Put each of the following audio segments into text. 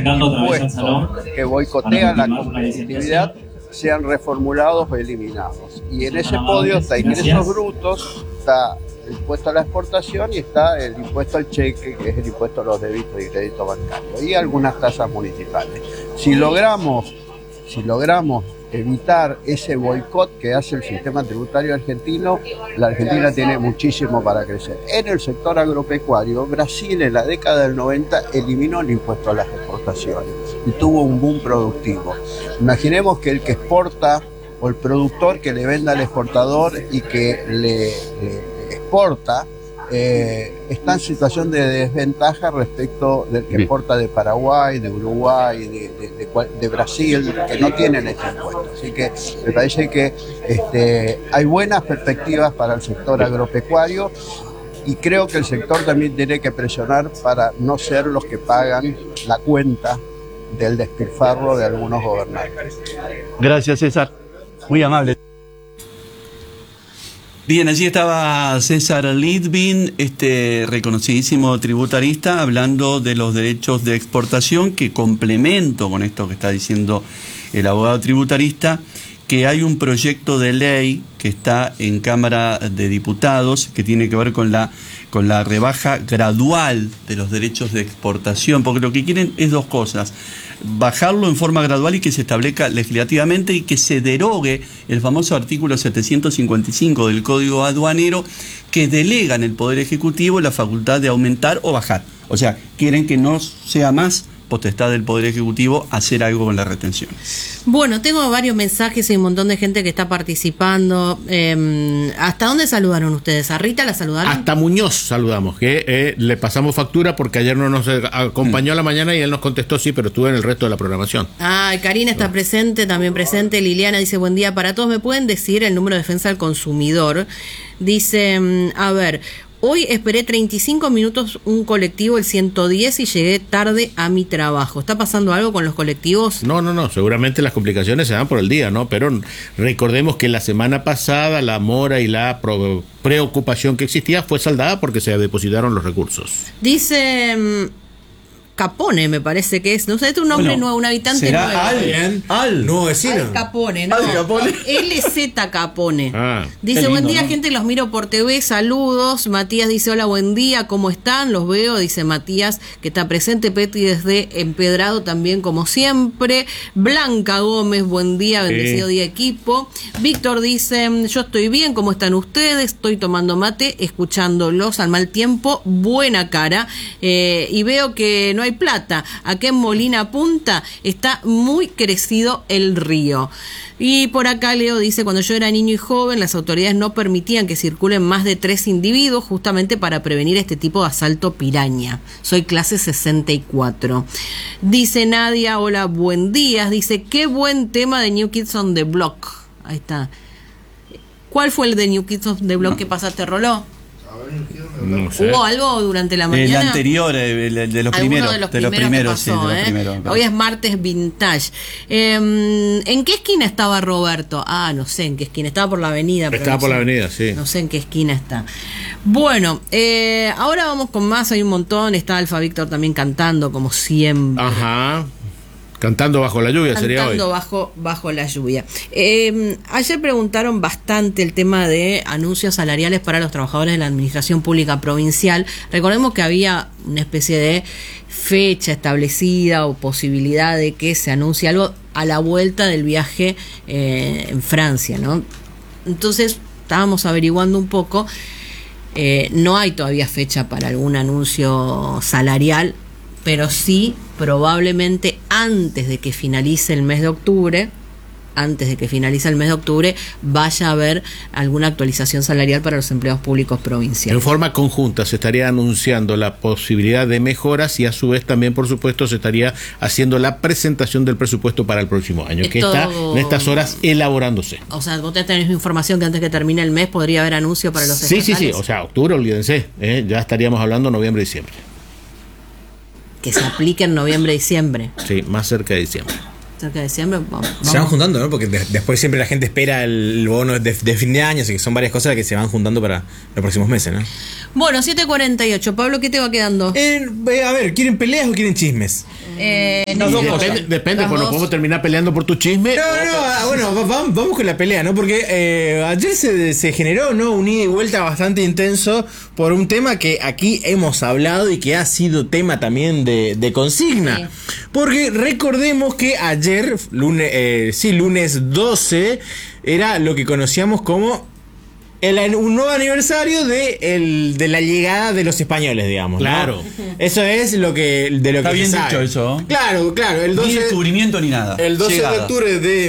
impuestos que boicotean la competitividad sean reformulados o eliminados. Y en ese podio está ingresos brutos, está el impuesto a la exportación y está el impuesto al cheque, que es el impuesto a los débitos y créditos bancarios, y algunas tasas municipales. Si logramos evitar ese boicot que hace el sistema tributario argentino, la Argentina tiene muchísimo para crecer. En el sector agropecuario, Brasil en la década del 90 eliminó el impuesto a las exportaciones y tuvo un boom productivo. Imaginemos que el que exporta o el productor que le venda al exportador y que le exporta está en situación de desventaja respecto del que exporta de Paraguay, de Uruguay, de Brasil, que no tienen este impuesto. Así que me parece que hay buenas perspectivas para el sector agropecuario y creo que el sector también tiene que presionar para no ser los que pagan la cuenta del despilfarro de algunos gobernantes. Gracias, César. Muy amable. Bien, allí estaba César Litvin, reconocidísimo tributarista, hablando de los derechos de exportación, que complemento con esto que está diciendo el abogado tributarista, que hay un proyecto de ley que está en Cámara de Diputados que tiene que ver con la rebaja gradual de los derechos de exportación, porque lo que quieren es dos cosas: bajarlo en forma gradual y que se establezca legislativamente y que se derogue el famoso artículo 755 del Código Aduanero, que delega en el Poder Ejecutivo la facultad de aumentar o bajar. O sea, quieren que no sea más potestad del Poder Ejecutivo hacer algo con las retenciones. Bueno, tengo varios mensajes y un montón de gente que está participando. ¿Hasta dónde saludaron ustedes? ¿A Rita la saludaron? Hasta Muñoz saludamos, que le pasamos factura porque ayer no nos acompañó a la mañana y él nos contestó sí, pero estuvo en el resto de la programación. Karina está presente, también presente. Liliana dice, buen día para todos. ¿Me pueden decir el número de defensa del consumidor? Dice, a ver... Hoy esperé 35 minutos un colectivo, el 110, y llegué tarde a mi trabajo. ¿Está pasando algo con los colectivos? No, seguramente las complicaciones se dan por el día, ¿no? Pero recordemos que la semana pasada la mora y la preocupación que existía fue saldada porque se depositaron los recursos. Dice... Capone, me parece que es. No sé, es un nombre nuevo, un habitante ¿será nuevo. Al nuevo vecino. Al Capone, ¿no? Al Capone. LZ Capone. Dice, lindo, buen día, ¿no? gente, los miro por TV, saludos. Matías dice, hola, buen día, ¿cómo están? Los veo, dice Matías, que está presente. Petri desde Empedrado también, como siempre. Blanca Gómez, buen día, bendecido día, equipo. Víctor dice, yo estoy bien, ¿cómo están ustedes? Estoy tomando mate, escuchándolos al mal tiempo, buena cara. Y veo que no hay plata. Aquí en Molina Punta está muy crecido el río. Y por acá Leo dice, cuando yo era niño y joven, las autoridades no permitían que circulen más de 3 individuos justamente para prevenir este tipo de asalto piraña. Soy clase 64. Dice Nadia, hola, buen día. Dice, qué buen tema de New Kids on the Block. Ahí está. ¿Cuál fue el de New Kids on the Block que pasaste, Roló? No sé. ¿Hubo algo durante la mañana? El anterior, el de los primeros. De los primeros, sí, de los primeros. Hoy es martes vintage. ¿En qué esquina estaba Roberto? No sé en qué esquina. Estaba por la avenida. Estaba por la avenida, sí. No sé en qué esquina está. Bueno, ahora vamos con más. Hay un montón. Está Alfa Víctor también cantando, como siempre. Ajá. Cantando bajo la lluvia sería hoy. Cantando bajo la lluvia. Ayer preguntaron bastante el tema de anuncios salariales para los trabajadores de la Administración Pública Provincial. Recordemos que había una especie de fecha establecida o posibilidad de que se anuncie algo a la vuelta del viaje en Francia, ¿no? Entonces estábamos averiguando un poco. No hay todavía fecha para algún anuncio salarial, pero sí probablemente antes de que finalice el mes de octubre, vaya a haber alguna actualización salarial para los empleados públicos provinciales. En forma conjunta se estaría anunciando la posibilidad de mejoras y a su vez también, por supuesto, se estaría haciendo la presentación del presupuesto para el próximo año, que está en estas horas elaborándose. O sea, vos tenés información que antes que termine el mes podría haber anuncio para los estatales. Sí, o sea, octubre, olvídense, ya estaríamos hablando noviembre, diciembre. Que se aplique en noviembre, diciembre. Sí, más cerca de diciembre. Cerca de diciembre, vamos. Se van juntando, ¿no? Porque después siempre la gente espera el bono de fin de año, así que son varias cosas que se van juntando para los próximos meses, ¿no? Bueno, 7:48. Pablo, ¿qué te va quedando? A ver, ¿quieren peleas o quieren chismes? Depende, pues no podemos terminar peleando por tu chisme. Bueno, vamos con la pelea, ¿no? Porque ayer se generó, ¿no? Un ida y vuelta bastante intenso por un tema que aquí hemos hablado y que ha sido tema también de consigna. Sí. Porque recordemos que ayer, lunes 12, era lo que conocíamos como un nuevo aniversario de la llegada de los españoles, digamos. Claro. ¿No? Eso es de lo que está se bien sabe. dicho eso. Claro. Ni descubrimiento ni nada. El 12 de octubre de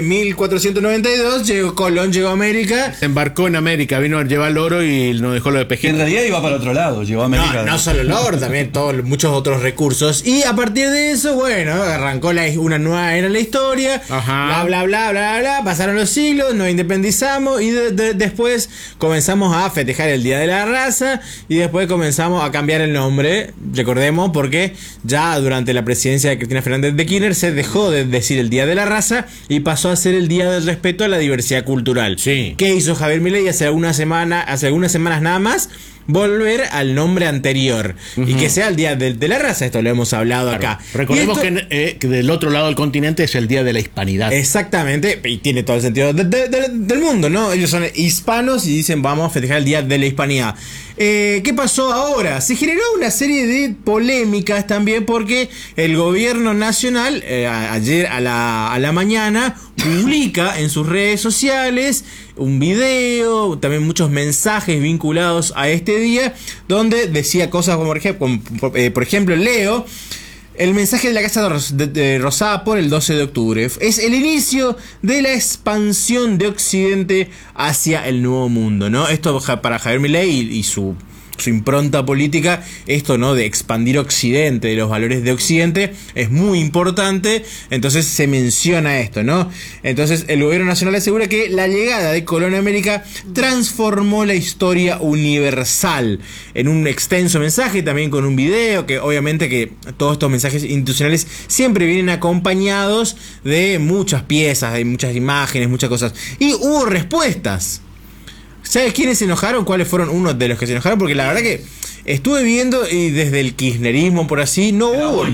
1492 Colón llegó a América. Se embarcó en América, vino a llevar el oro y nos dejó lo de Pejín. En realidad iba para otro lado, llegó a América. No solo el oro, también muchos otros recursos. Y a partir de eso, bueno, arrancó una nueva era en la historia. Ajá. Bla. Pasaron los siglos, nos independizamos y después comenzamos a festejar el Día de la Raza y después comenzamos a cambiar el nombre, recordemos, porque ya durante la presidencia de Cristina Fernández de Kirchner se dejó de decir el Día de la Raza y pasó a ser el Día del Respeto a la Diversidad Cultural. Sí. ¿Qué hizo Javier Milei hace algunas semanas nada más? Volver al nombre anterior y que sea el Día de la Raza. Esto lo hemos hablado acá. Recordemos que del otro lado del continente es el Día de la Hispanidad. Exactamente, y tiene todo el sentido del mundo, ¿no? Ellos son hispanos y dicen vamos a festejar el Día de la Hispanidad. ¿Qué pasó ahora? Se generó una serie de polémicas también porque el gobierno nacional ayer a la mañana publica en sus redes sociales un video, también muchos mensajes vinculados a este día, donde decía cosas como, por ejemplo, leo: el mensaje de la Casa Rosada por el 12 de octubre es el inicio de la expansión de Occidente hacia el Nuevo Mundo, ¿no? Esto para Javier Milei y su impronta política, esto, ¿no? De expandir Occidente, de los valores de Occidente, es muy importante. Entonces se menciona esto, ¿no? Entonces el gobierno nacional asegura que la llegada de Colón a América transformó la historia universal, en un extenso mensaje, también con un video, que obviamente que todos estos mensajes institucionales siempre vienen acompañados de muchas piezas, de muchas imágenes, muchas cosas. Y hubo respuestas. ¿Sabes quiénes se enojaron? ¿Cuáles fueron unos de los que se enojaron? Porque la verdad que estuve viendo y desde el kirchnerismo por así no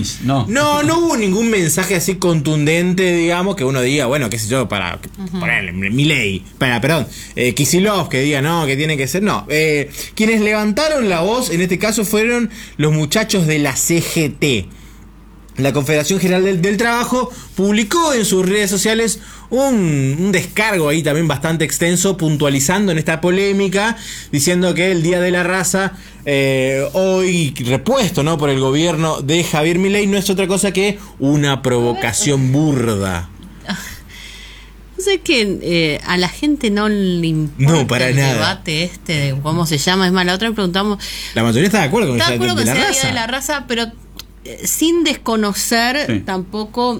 hubo ningún mensaje así contundente, digamos, que uno diga, bueno, qué sé yo, para ponerle Milei, Kicillof, que diga no, que tiene que ser, no. Quienes levantaron la voz en este caso fueron los muchachos de la CGT. La Confederación General del Trabajo publicó en sus redes sociales un descargo ahí también bastante extenso, puntualizando en esta polémica, diciendo que el Día de la Raza, hoy repuesto, ¿no?, por el gobierno de Javier Milei, no es otra cosa que una provocación burda. No sé que a la gente no le importa el debate de cómo se llama. Es más, la otra le preguntamos. La mayoría está de acuerdo con el Día de la Raza, pero sin desconocer tampoco,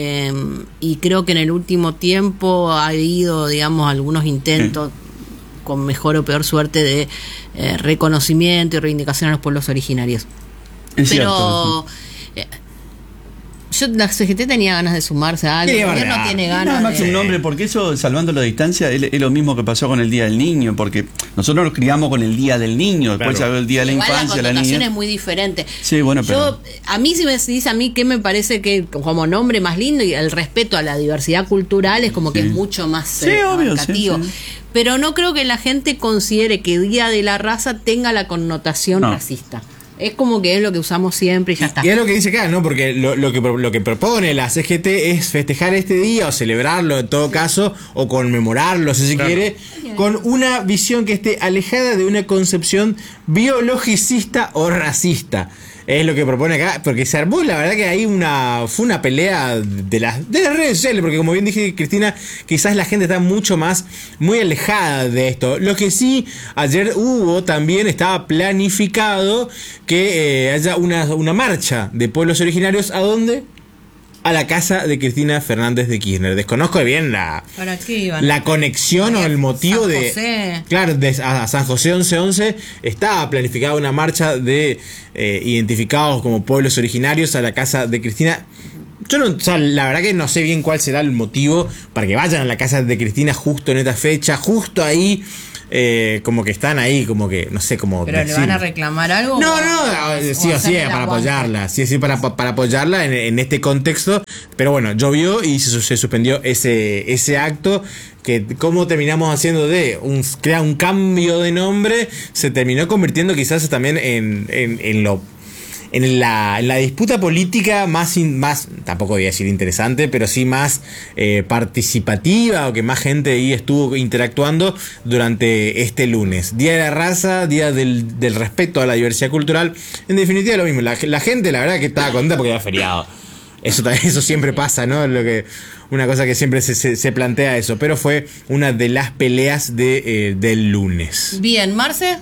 y creo que en el último tiempo ha habido, digamos, algunos intentos con mejor o peor suerte de reconocimiento y reivindicación a los pueblos originarios. Es pero la CGT tenía ganas de sumarse a algo, el gobierno tiene ganas nada más un nombre, porque eso, salvando la distancia, es lo mismo que pasó con el Día del Niño, porque nosotros nos criamos con el Día del Niño, después ya el Día de la Infancia, la niña es muy diferente. Sí, bueno, pero a mí, si me dice a mí que me parece que como nombre más lindo y el respeto a la diversidad cultural es como que es mucho más abarcativo. Sí. Pero no creo que la gente considere que Día de la Raza tenga la connotación racista. Es como que es lo que usamos siempre y ya está. Y es lo que dice acá, ¿no? Porque lo que propone la CGT es festejar este día o celebrarlo en todo caso, o conmemorarlo, si se quiere, con una visión que esté alejada de una concepción biologicista o racista. Es lo que propone acá, porque se armó, la verdad que ahí fue una pelea de las redes sociales, porque como bien dije, Cristina, quizás la gente está muy alejada de esto. Lo que sí, ayer también estaba planificado que haya una marcha de pueblos originarios. ¿A dónde? A la casa de Cristina Fernández de Kirchner. Desconozco bien la conexión o el motivo San de... José. Claro, a San José 1111 estaba planificada una marcha de identificados como pueblos originarios a la casa de Cristina. Yo la verdad que no sé bien cuál será el motivo para que vayan a la casa de Cristina justo en esta fecha, justo ahí como que están ahí, como que, no sé cómo ¿Pero decirlo. le van a reclamar algo? No, sí o sí, para apoyarla. Sí, para apoyarla en este contexto. Pero bueno, llovió y se suspendió ese acto. Que como terminamos haciendo crear un cambio de nombre, se terminó convirtiendo quizás también en la disputa política más tampoco voy a decir interesante, pero sí más participativa, o que más gente ahí estuvo interactuando durante este lunes. Día de la raza, día del respeto a la diversidad cultural. En definitiva, lo mismo. La gente, la verdad, que estaba contenta porque era feriado. Eso siempre pasa, ¿no? Una cosa que siempre se plantea eso. Pero fue una de las peleas del lunes. Bien, Marce.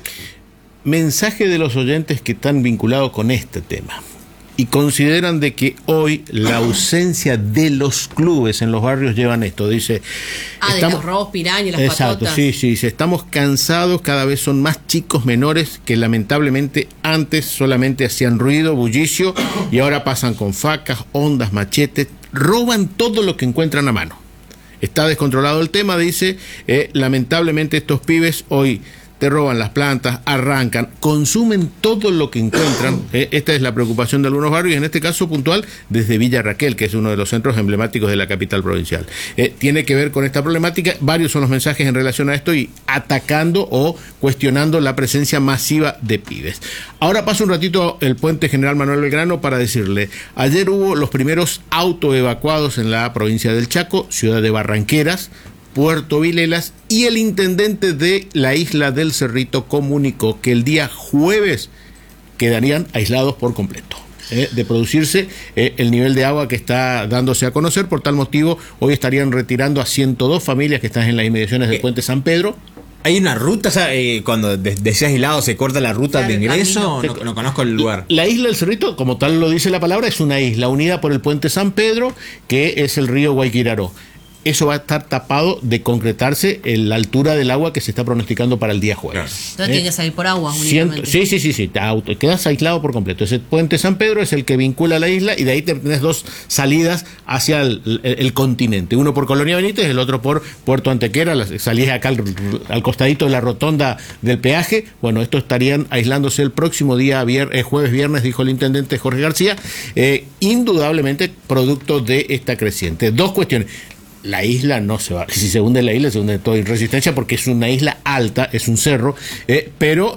Mensaje de los oyentes que están vinculados con este tema y consideran de que hoy la ausencia de los clubes en los barrios llevan esto. Dice, de los robos piraña y las exacto, patotas. sí, dice, estamos cansados, cada vez son más chicos menores que lamentablemente antes solamente hacían ruido, bullicio, y ahora pasan con facas, ondas, machetes, roban todo lo que encuentran a mano. Está descontrolado el tema, dice, lamentablemente estos pibes hoy te roban las plantas, arrancan, consumen todo lo que encuentran. Esta es la preocupación de algunos barrios, y en este caso puntual desde Villa Raquel, que es uno de los centros emblemáticos de la capital provincial. Tiene que ver con esta problemática. Varios son los mensajes en relación a esto y atacando o cuestionando la presencia masiva de pibes. Ahora paso un ratito el puente General Manuel Belgrano para decirle, ayer hubo los primeros autoevacuados en la provincia del Chaco, ciudad de Barranqueras, Puerto Vilelas, y el intendente de la isla del Cerrito comunicó que el día jueves quedarían aislados por completo de producirse el nivel de agua que está dándose a conocer. Por tal motivo, hoy estarían retirando a 102 familias que están en las inmediaciones del puente San Pedro. ¿Hay una ruta? O sea, cuando decía aislado, ¿se corta la ruta de ingreso? No conozco el lugar. La isla del Cerrito, como tal lo dice la palabra, es una isla unida por el puente San Pedro, que es el río Guayquiraró. Eso va a estar tapado de concretarse en la altura del agua que se está pronosticando para el día jueves. Entonces tiene que salir por agua únicamente. Sí, quedas aislado por completo. Ese puente San Pedro es el que vincula la isla, y de ahí tenés dos salidas hacia el continente. Uno por Colonia Benítez, el otro por Puerto Antequera. Salís acá al costadito de la rotonda del peaje. Bueno, estos estarían aislándose el próximo día, jueves, viernes, dijo el intendente Jorge García. Indudablemente producto de esta creciente. Dos cuestiones. La isla no se va, si se hunde la isla, se hunde todo en resistencia, porque es una isla alta, es un cerro, pero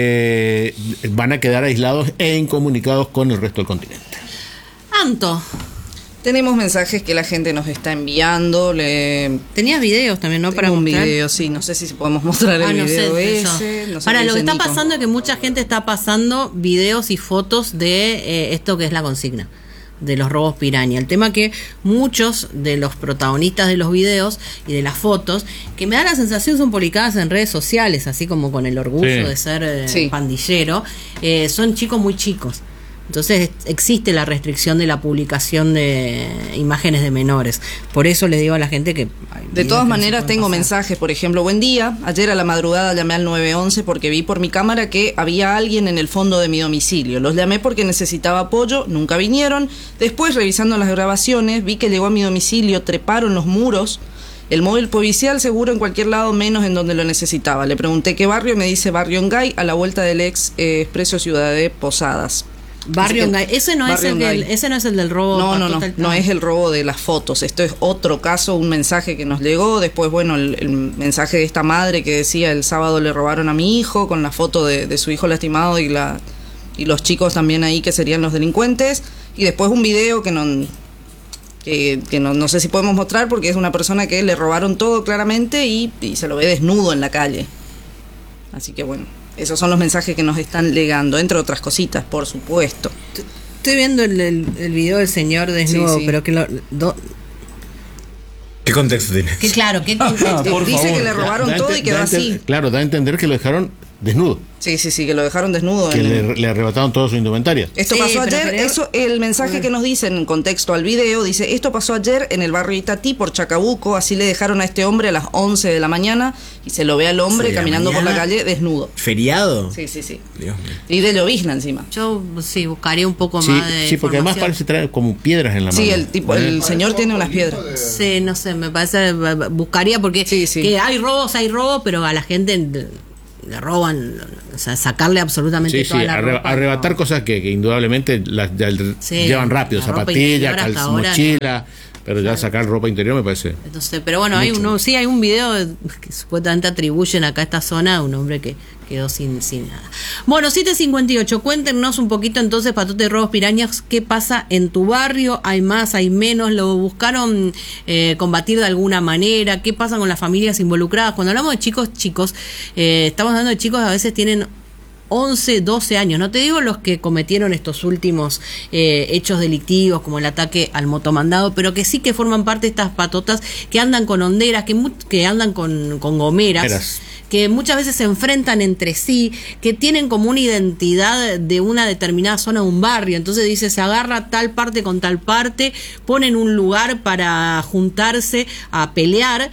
van a quedar aislados e incomunicados con el resto del continente. Anto, tenemos mensajes que la gente nos está enviando. Tenías videos también, ¿no? Para mostrar. Un video, sí, no sé si podemos mostrar el video ese. No sé. Para lo que está pasando es que mucha gente está pasando videos y fotos de esto que es la consigna de los robos piraña. El tema que muchos de los protagonistas de los videos y de las fotos, que me da la sensación son publicadas en redes sociales, así como con el orgullo de ser pandillero, son chicos muy chicos. Entonces existe la restricción de la publicación de imágenes de menores. Por eso le digo a la gente que... De todas maneras tengo mensajes, por ejemplo, buen día, ayer a la madrugada llamé al 911 porque vi por mi cámara que había alguien en el fondo de mi domicilio. Los llamé porque necesitaba apoyo, nunca vinieron. Después, revisando las grabaciones, vi que llegó a mi domicilio, treparon los muros. El móvil policial seguro en cualquier lado menos en donde lo necesitaba. Le pregunté qué barrio, me dice Barrio Engay, a la vuelta del ex Expreso Ciudad de Posadas. Barrio Engay. Ese no es el del robo. No es el robo de las fotos. Esto es otro caso, un mensaje que nos llegó. Después, bueno, el mensaje de esta madre que decía: el sábado le robaron a mi hijo, con la foto de su hijo lastimado y los chicos también ahí que serían los delincuentes. Y después un video que no sé si podemos mostrar, porque es una persona que le robaron todo claramente y se lo ve desnudo en la calle. Así que bueno, esos son los mensajes que nos están legando, entre otras cositas, por supuesto. Estoy viendo el video del señor desnudo, sí. Pero que ¿qué contexto tiene? ¿Qué contexto? Dice que le robaron todo y quedó así. Claro, da a entender que lo dejaron desnudo. Sí, que lo dejaron desnudo. Que le arrebataron toda su indumentaria. Esto Sí, pasó pero ayer, creo- el mensaje que nos dicen en contexto al video, dice, esto pasó ayer en el barrio Itatí por Chacabuco, así le dejaron a este hombre a las 11 de la mañana y se lo ve al hombre ¿11 de la caminando por la mañana? calle desnudo. ¿Feriado? Sí. Dios mío. Y de llovizna encima. Yo sí buscaría un poco Sí, más de sí, porque además información. parece traer como piedras en la mano. Sí, el señor tiene unas piedras. Sí, no sé, me parece, buscaría porque Sí. que hay robos, pero a la gente le roban, o sea, sacarle absolutamente Sí, toda la ropa. arrebatar no. cosas que indudablemente las Sí, llevan rápido, la ropa zapatillas, interior hasta ahora, mochila, pero ya sacar ropa interior me parece. Entonces, pero bueno, hay un video que supuestamente atribuyen acá a esta zona a un hombre que quedó sin nada. Bueno, 7:58, cuéntenos un poquito entonces, Patote de Robos Pirañas, ¿qué pasa en tu barrio? ¿Hay más, hay menos? ¿Lo buscaron combatir de alguna manera? ¿Qué pasa con las familias involucradas? Cuando hablamos de chicos, estamos hablando de chicos que a veces tienen 11, 12 años, no te digo los que cometieron estos últimos hechos delictivos como el ataque al motomandado, pero que sí que forman parte de estas patotas que andan con honderas, que andan con gomeras, Eras. que muchas veces se enfrentan entre sí, que tienen como una identidad de una determinada zona de un barrio, entonces dice, se agarra tal parte con tal parte, ponen un lugar para juntarse a pelear,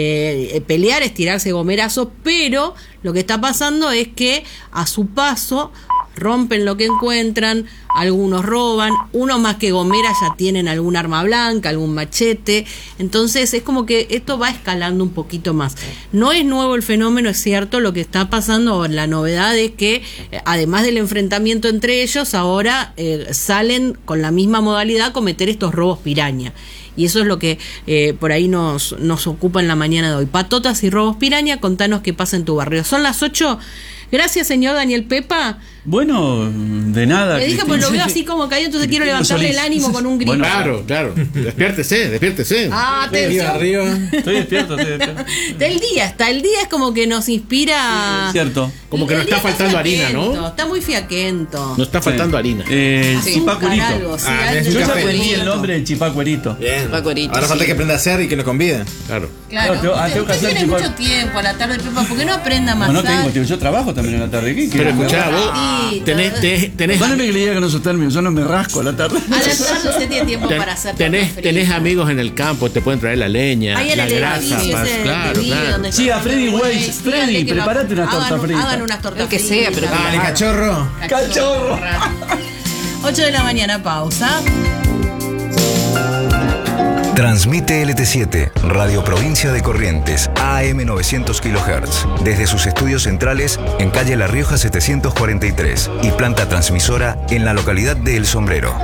pelear es tirarse gomerazos, pero lo que está pasando es que a su paso rompen lo que encuentran, algunos roban, unos más que gomeras ya tienen algún arma blanca, algún machete, entonces es como que esto va escalando un poquito más. No es nuevo el fenómeno, es cierto, lo que está pasando, la novedad es que además del enfrentamiento entre ellos, ahora salen con la misma modalidad a cometer estos robos piraña. Y eso es lo que por ahí nos ocupa en la mañana de hoy. Patotas y robos piraña, contanos qué pasa en tu barrio. Son las 8. Gracias, señor Daniel Pepa. Bueno, de nada. Le dije, Cristina. pues lo veo así como caído, entonces quiero levantarle el ánimo con un grito. Bueno, Claro. Despiértese. Ah, atención. Arriba. Estoy despierto. Del día el día es como que nos inspira. Cierto. Como que El no día está faltando harina, fiaquento, ¿no? Está muy fiaquento. No está faltando harina. Chipacuerito. Algo, sí, Ah, algo es Yo un ya café. aprendí el nombre del chipacuerito. Bien. Pacuerito, Ahora falta sí. que aprenda a hacer y que nos convide. Claro. Claro. No, tengo que Usted hacer tiene chipa- mucho tiempo a la tarde, Pepa, ¿por qué no aprenda a No, amasar? no tengo, yo trabajo también en la tarde. ¿Qué Pero querés? escuchá, vos ratito. tenés Perdóneme que le diga que no sos término, yo no me rasco a la tarde. A la tarde usted tiene tiempo para hacer tenés tortas fritas. amigos en el campo, te pueden traer la leña, Ahí en la el grasa, edificio ese claro, de claro. donde Sí, a está Freddy Freddy Weiss. Weiss, Freddy, dígale que prepárate unas tortas fritas. Hagan unas tortas El que fritas. sea, pero que Dale, cachorro. ¡Cachorro! 8 de la mañana, pausa. Transmite LT7, Radio Provincia de Corrientes, AM 900 kHz, desde sus estudios centrales en calle La Rioja 743 y planta transmisora en la localidad de El Sombrero.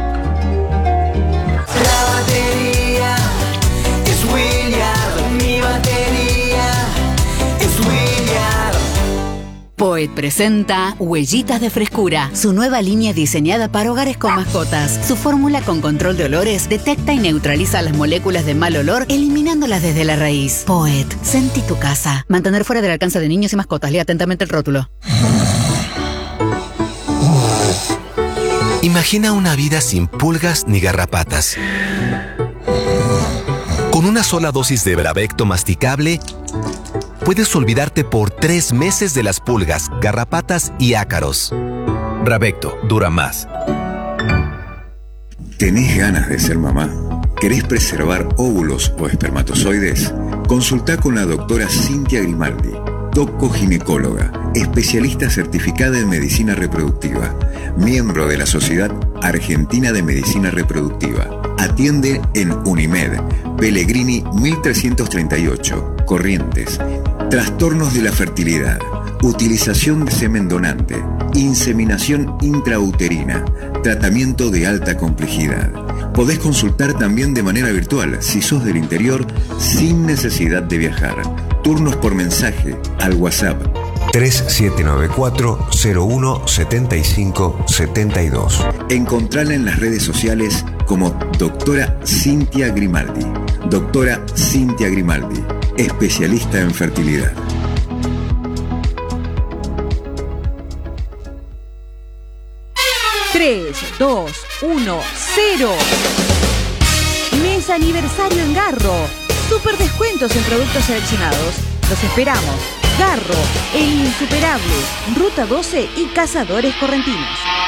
La batería es William, mi batería es William. Poet presenta Huellitas de Frescura, su nueva línea diseñada para hogares con mascotas. Su fórmula con control de olores detecta y neutraliza las moléculas de mal olor, eliminándolas desde la raíz. Poet, sentí tu casa. Mantener fuera del alcance de niños y mascotas. Lea atentamente el rótulo. Imagina una vida sin pulgas ni garrapatas. Con una sola dosis de Bravecto masticable, puedes olvidarte por 3 meses de las pulgas, garrapatas y ácaros. Bravecto dura más. ¿Tenés ganas de ser mamá? ¿Querés preservar óvulos o espermatozoides? Consultá con la doctora Cintia Grimaldi, doco-ginecóloga, especialista certificada en medicina reproductiva, miembro de la Sociedad Argentina de Medicina Reproductiva. Atiende en Unimed, Pellegrini 1338, Corrientes. Trastornos de la fertilidad, utilización de semen donante, inseminación intrauterina, tratamiento de alta complejidad. Podés consultar también de manera virtual si sos del interior sin necesidad de viajar. Turnos por mensaje al WhatsApp 3794-017572. Encontrala en las redes sociales como Doctora Cintia Grimaldi. Doctora Cintia Grimaldi, especialista en fertilidad. Tres, 2, 1, 0. Mes aniversario en Garro. Super descuentos en productos seleccionados. Los esperamos. Garro, El Insuperable, Ruta 12 y Cazadores Correntinos.